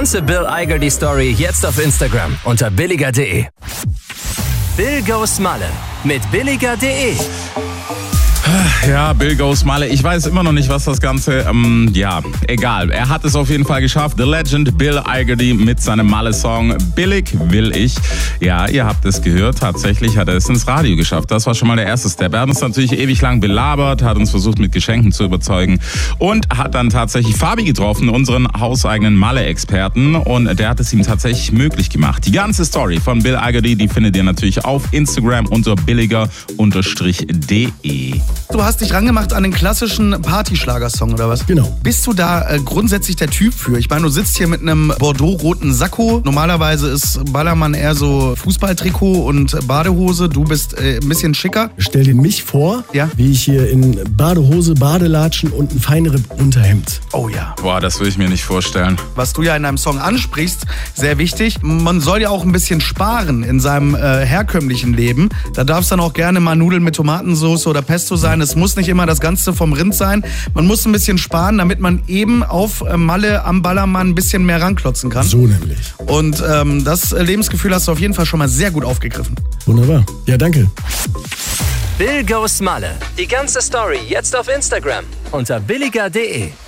ganze Bill Igerty-Story jetzt auf Instagram unter billiger.de. Bill Goes Malle mit billiger.de. Ja, Bill Goes Malle. Ich weiß immer noch nicht, was das Ganze, egal. Er hat es auf jeden Fall geschafft. The Legend Bill Igerty mit seinem Malle-Song Billig will ich. Ja, ihr habt es gehört. Tatsächlich hat er es ins Radio geschafft. Das war schon mal der erste Step. Er hat uns natürlich ewig lang belabert, hat uns versucht mit Geschenken zu überzeugen und hat dann tatsächlich Fabi getroffen, unseren hauseigenen Malle-Experten, und der hat es ihm tatsächlich möglich gemacht. Die ganze Story von Bill Igerty, die findet ihr natürlich auf Instagram unter billiger_de. Du hast dich rangemacht an den klassischen Partyschlagersong, oder was? Genau. Bist du da grundsätzlich der Typ für? Ich meine, du sitzt hier mit einem Bordeaux-roten Sakko. Normalerweise ist Ballermann eher so Fußballtrikot und Badehose. Du bist ein bisschen schicker. Stell dir mich vor, Ja? wie ich hier in Badehose, Badelatschen und ein feineres Unterhemd. Oh ja. Boah, das will ich mir nicht vorstellen. Was du ja in deinem Song ansprichst, sehr wichtig. Man soll ja auch ein bisschen sparen in seinem herkömmlichen Leben. Da darf es dann auch gerne mal Nudeln mit Tomatensauce oder Pesto sein. Es muss nicht immer das Ganze vom Rind sein. Man muss ein bisschen sparen, damit man eben auf Malle am Ballermann ein bisschen mehr ranklotzen kann. So nämlich. Und das Lebensgefühl hast du auf jeden Fall schon mal sehr gut aufgegriffen. Wunderbar. Ja, danke. Bill Goes Malle. Die ganze Story jetzt auf Instagram unter billiger.de.